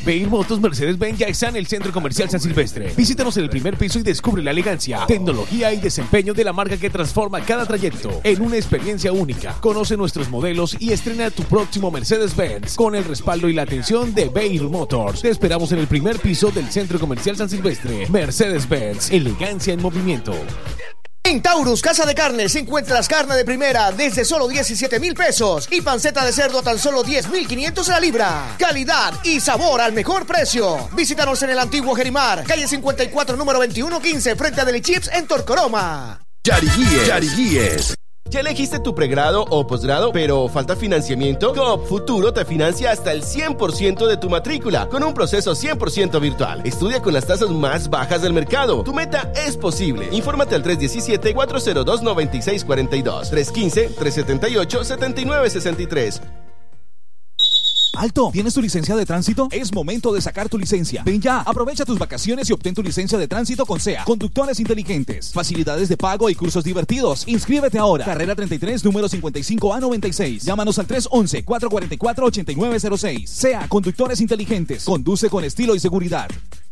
Beir Motos Mercedes-Benz ya está en el Centro Comercial San Silvestre. Visítanos en el primer piso y descubre la elegancia, tecnología y desempeño de la marca que transforma cada trayecto en una experiencia única. Conoce nuestros modelos y estrena tu próximo Mercedes-Benz con el respaldo y la atención de Beir Motors. Te esperamos en el primer piso del Centro Comercial San Silvestre. Mercedes-Benz, elegancia en movimiento. En Taurus Casa de Carnes encuentras carne de primera desde solo 17,000 pesos y panceta de cerdo a tan solo 10,500 a la libra. Calidad y sabor al mejor precio. Visítanos en el antiguo Gerimar, calle 54, número 2115, frente a Deli Chips en Torcoroma. Yariguíes. ¿Ya elegiste tu pregrado o posgrado, pero falta financiamiento? Coop Futuro te financia hasta el 100% de tu matrícula, con un proceso 100% virtual. Estudia con las tasas más bajas del mercado. Tu meta es posible. Infórmate al 317-402-9642, 315-378-7963. ¡Alto! ¿Tienes tu licencia de tránsito? Es momento de sacar tu licencia. Ven ya, aprovecha tus vacaciones y obtén tu licencia de tránsito con SEA. Conductores inteligentes, facilidades de pago y cursos divertidos. Inscríbete ahora. Carrera 33, número 55A96. Llámanos al 311-444-8906. SEA, Conductores inteligentes. Conduce con estilo y seguridad.